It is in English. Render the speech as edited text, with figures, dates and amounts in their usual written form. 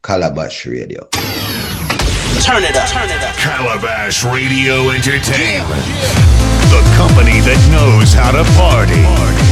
Calabash Radio. Turn it up. Calabash Radio Entertainment. The company that knows how to party.